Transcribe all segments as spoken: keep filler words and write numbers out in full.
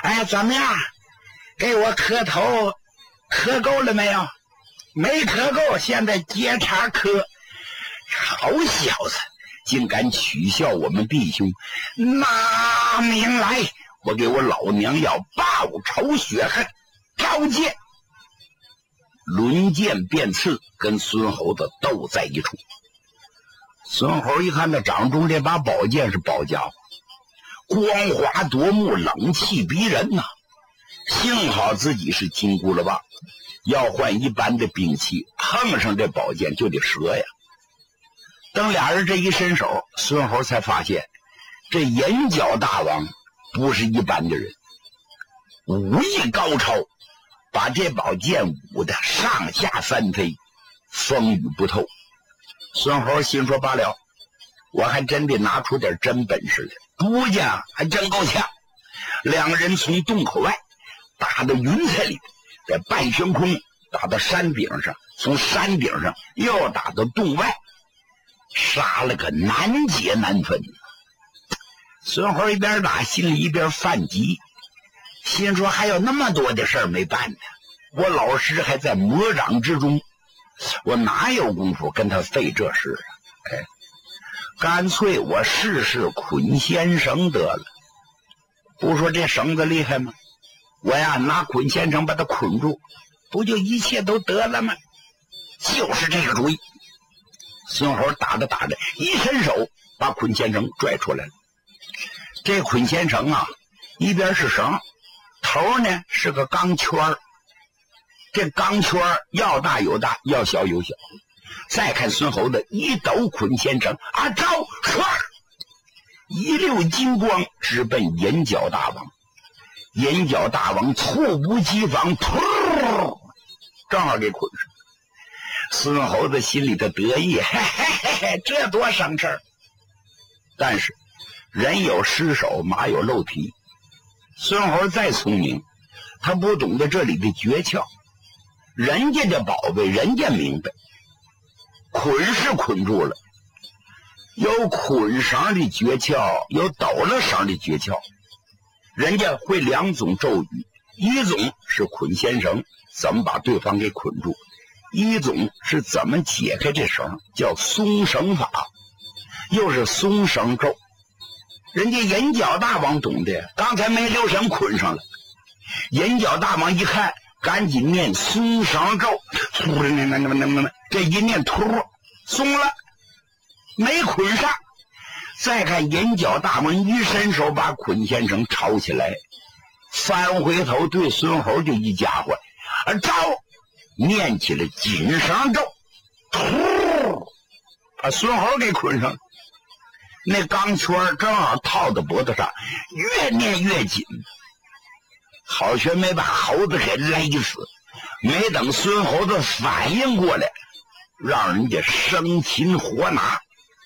哎，怎么样？给我磕头，磕够了没有？没磕够，现在接茬磕。好小子，竟敢取笑我们弟兄！拿命来！我给我老娘要报仇雪恨！召见！抡剑便刺，跟孙猴子斗在一处。孙猴一看，那掌中这把宝剑是宝家伙，光滑夺目，冷气逼人呐、啊。幸好自己是金箍了吧，要换一般的兵器，碰上这宝剑就得折呀。等俩人这一伸手，孙猴才发现这眼角大王不是一般的人，武艺高超，把这宝剑舞得上下翻飞，风雨不透。孙猴心说罢了，我还真得拿出点真本事来，不家还真够呛。两个人从洞口外打到云彩里，在半悬空打到山顶上，从山顶上又打到洞外，杀了个难解难分。孙猴一边打，心里一边犯急，心说还有那么多的事儿没办呢，我老师还在魔掌之中，我哪有功夫跟他费这事啊？哎，干脆我试试捆仙绳得了。不说这绳子厉害吗？我呀拿捆仙绳把它捆住，不就一切都得了吗？就是这个主意。孙猴打着打着，一伸手把捆仙绳拽出来了。这捆仙绳啊，一边是绳，头呢是个钢圈，这钢圈要大有大，要小有小。再看孙猴子一抖捆仙绳，啊招唰，一溜金光直奔眼角大王。眼角大王猝不及防，噗，正好给捆上。孙猴子心里的得意，嘿嘿嘿嘿，这多省事儿。但是人有失手，马有漏蹄。孙猴再聪明，他不懂得这里的诀窍。人家的宝贝，人家明白。捆是捆住了，有捆绳的诀窍，有抖了绳的诀窍。人家会两种咒语，一种是捆仙绳，怎么把对方给捆住；一种是怎么解开这绳，叫松绳法，又是松绳咒。人家眼角大王懂得，刚才没留神捆上了。眼角大王一看，赶紧念松绳咒，这一念突松了，没捆上。再看眼角大王一伸手把捆仙绳抄起来，翻回头对孙猴就一家伙，而招念起了紧绳咒，突把孙猴给捆上了。那钢圈正好套在脖子上，越念越紧，好悬没把猴子给勒死。没等孙猴子反应过来，让人家生擒活拿。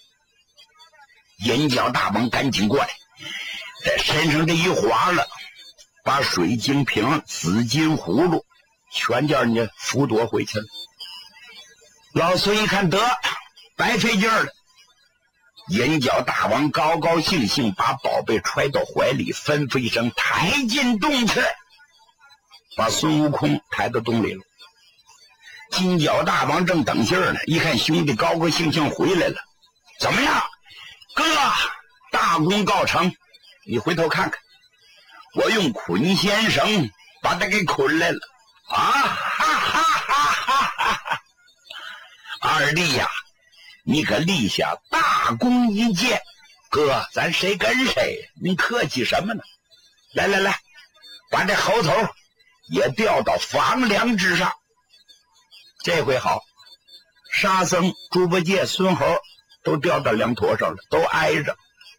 眼角大王赶紧过来，在身上这一划了，把水晶瓶、紫金葫芦全叫人家扶夺回去了。老孙一看得白费劲了，眼角大王高高兴兴把宝贝揣到怀里，吩咐一声抬进洞去，把孙悟空抬到洞里了。金角大王正等信儿呢，一看兄弟高高兴兴回来了，怎么样？哥，大功告成，你回头看看，我用捆仙绳把他给捆来了。啊哈哈哈哈哈哈！二弟呀，你可立下大功一件。哥，咱谁跟谁？您客气什么呢？来来来，把这猴头也吊到房梁之上。这回好，沙僧、猪八戒、孙猴都掉到梁坨上了，都挨着。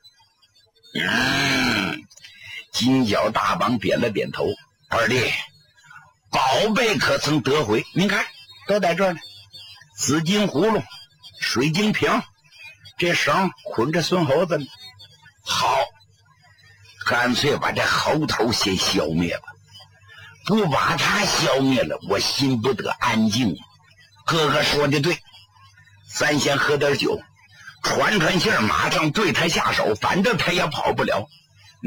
嗯，金角大王点了点头，二弟，宝贝可曾得回？您看，都在这儿呢。紫金葫芦、水晶瓶，这绳捆着孙猴子呢。好，干脆把这猴头先消灭吧。不把他消灭了，我心不得安静。哥哥说的对，咱先喝点酒，传传信，马上对他下手，反正他也跑不了。